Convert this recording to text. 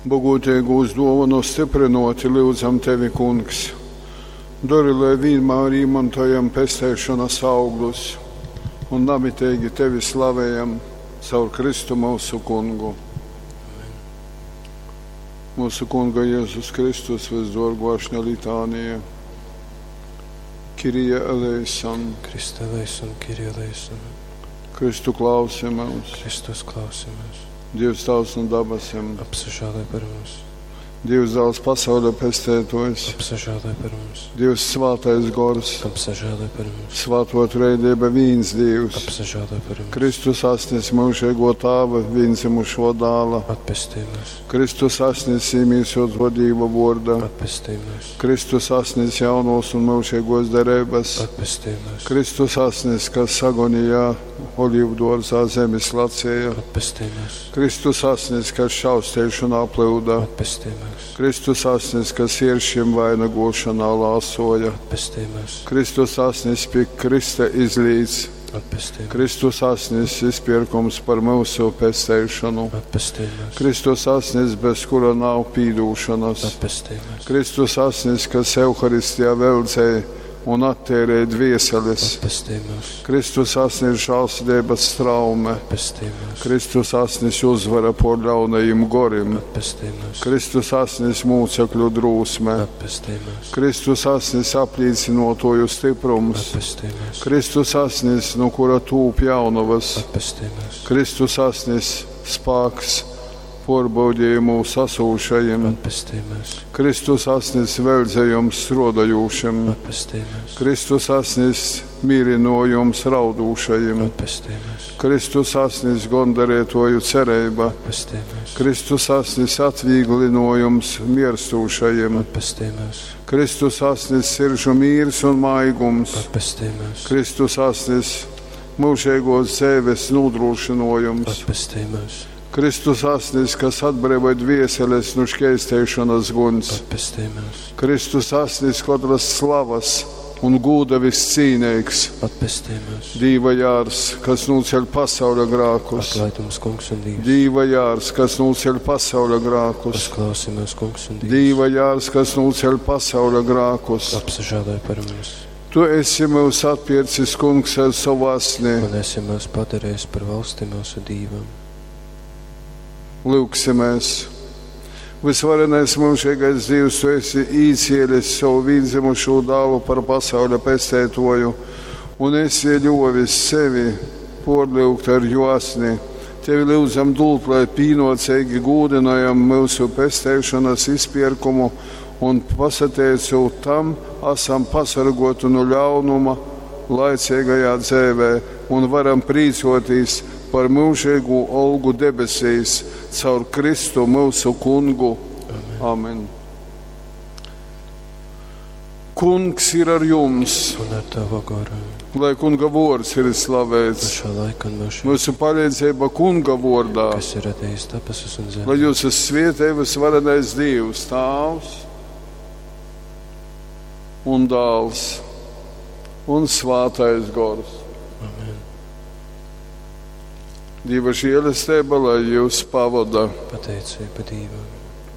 Bagūtīgūs dāvanu stiprinoti lūdzam tevi, kungs. Dori, lai vienmēr izmantojam pestēšanas augļus un namitīgi tevi slavējam caur Kristu mūsu kungu. Mūsu kunga Jēzus Kristus visdārgākā litānija. Kyrie eleison. Krista eleison, Kyrie eleison. Kristu klausimies. Kristus klausimies. Dievs tavs un dabasiem. Apsažālē par mums. Dievs dēls pasaulē pestētojs. Apsažālē par mums. Dievs svātais gors. Apsažālē par mums. Svētot reidība viens Dievs. Apsažālē par mums. Kristus asnis mūžīgo tāva, vienzimušo dāla. Atpestīmies. Kristus asnis īmīsot vadība vorda. Atpestīmies. Kristus asnis jaunos un mūžīgos derības. Atpestīmies. Kristus asnis, kas sagonījā olīvdārzā zemes lacēja. Atpestīmies. Kristus asnis, kas šaustēšanā plūda. Atpestīmies. Kristus asnis, kas ieršiem vainagošanā lāsoja. Atpestīmies. Kristus asnis pie Krista izlīdz. Atpestīmies. Kristus asnis izpirkums par mūsu pestēšanu. Atpestīmies. Kristus asnis, bez kura nav pīdūšanas. Atpestīmies. Kristus asnis, kas Euharistijā veldzēja un attērēja dvieseles. Atpestīmies. Kristus asnis žēlsirdības traume. Atpestīmies. Kristus asnis uzvara por ļaunajiem gorim. Atpestīmies. Kristus asnis mūcekļu drūsme. Atpestīmies. Kristus asnis apliecinotoju stiprums. Atpestīmies. Kristus asnis, no kura tūp jaunavas. Atpestīmies. Kristus asnis spēks porbaudījumu sasūšajiem. Atpestīmies. Kristus asnis veldzējums rodajūšiem. Atpestīmies. Kristus asnis mīrinojums raudūšajiem. Atpestīmies. Kristus asnis gondarētoju cerība. Atpestīmies. Kristus asnis atvīglinojums mierstūšajiem. Atpestīmies. Kristus asnis siržu mīrs un maigums. Atpestīmies. Kristus asnis mūžīgos dzīves nodrošinājums. Atpestīmies. Kristus asnis, kas atbrīvoja dvieseles no šķēstēšanas guns. Atpestīmies. Kristus asnis, katras slavas un gūda viscīnīgs. Atpestīmies. Dīva jārs, kas nūceļ pasaules grākus. Atlaidums, kungs un Dievs. Dīva jārs, kas nūceļ pasaules grākus. Atklausimies, kungs un Dievs. Dīva jārs, kas nūceļ pasaules grākus. Apsažālē par mums. Tu esi mūs atpircis, kungs, ar savu asni. Un esi mūs padarījis par valsti mūsu dīvam. Lūksimies. Visvarenais mūžīgais Dievs, tu esi īcielis savu vienzimušo dālu par pasaules pestētoju, un esi ļovis sevi porlūgt ar josni. Tevi lūdzam dūt, lai pīnocīgi gūdinājam mūsu pestēšanas izpirkumu un pasateicu tam esam pasargotu no ļaunuma laicīgajā dzīvē un varam prīcoties par mūžīgu algu debesīs caur Kristu mūsu kungu. Amen. Kungs ir ar jums. Un ar tavu garu. Lai kunga vārds ir slavēts. Šā laika un mūžā. Mūsu palīdzība kunga vārdā. Kas ir radījis debesis un zemi. Lai jūs esat svētīts varenais Dievs, Tēvs un Dēls un Svētais Gars. Amen. Dieva žēlastība, lai jūs pavada. Pateicība Dievam.